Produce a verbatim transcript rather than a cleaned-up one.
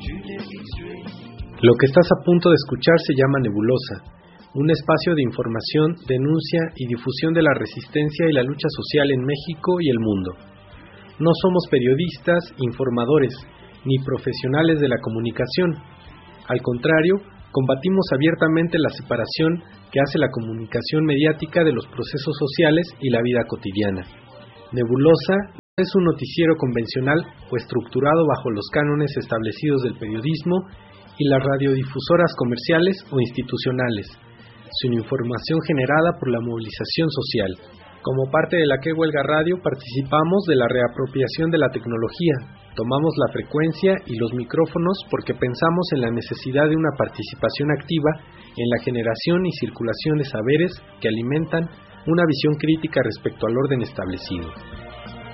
Lo que estás a punto de escuchar se llama Nebulosa, un espacio de información, denuncia y difusión de la resistencia y la lucha social en México y el mundo. No somos periodistas, informadores, ni profesionales de la comunicación. Al contrario, combatimos abiertamente la separación que hace la comunicación mediática de los procesos sociales y la vida cotidiana. Nebulosa es un noticiero convencional o estructurado bajo los cánones establecidos del periodismo y las radiodifusoras comerciales o institucionales, sin información generada por la movilización social. Como parte de la Que Huelga Radio participamos de la reapropiación de la tecnología, tomamos la frecuencia y los micrófonos porque pensamos en la necesidad de una participación activa en la generación y circulación de saberes que alimentan una visión crítica respecto al orden establecido.